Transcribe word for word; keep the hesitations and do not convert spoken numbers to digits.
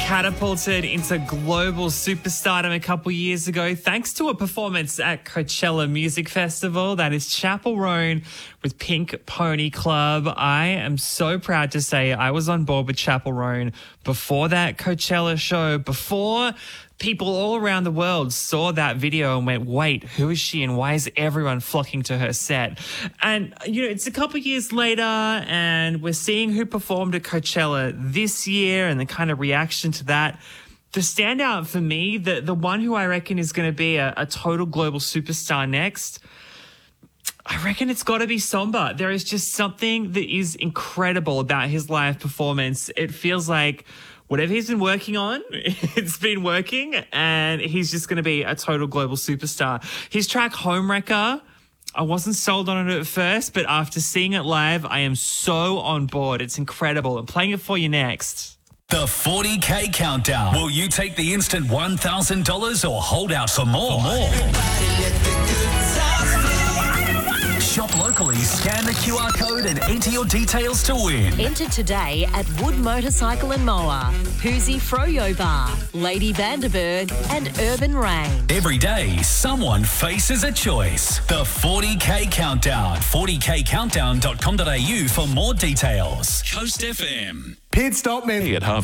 catapulted into global superstardom a couple years ago thanks to a performance at Coachella Music Festival. That is Chappell Roan with Pink Pony Club. I am so proud to say I was on board with Chappell Roan before that Coachella show, before people all around the world saw that video and went, wait, who is she and why is everyone flocking to her set? And, you know, it's a couple of years later and we're seeing who performed at Coachella this year and the kind of reaction to that. The standout for me, the, the one who I reckon is going to be a, a total global superstar next, I reckon it's got to be Somba. There is just something that is incredible about his live performance. It feels like whatever he's been working on, it's been working, and he's just going to be a total global superstar. His track Homewrecker, I wasn't sold on it at first, but after seeing it live, I am so on board. It's incredible. I'm playing it for you next. The forty K Countdown. Will you take the instant one thousand dollars or hold out for more? For more. Shop locally, scan the Q R code and enter your details to win. Enter today at Wood Motorcycle and Mower, Hoosie Froyo Bar, Lady Vanderberg and Urban Rain. Every day, someone faces a choice. The forty K Countdown. forty k countdown dot com dot a u for more details. Coast F M. Pit Stop Man. At half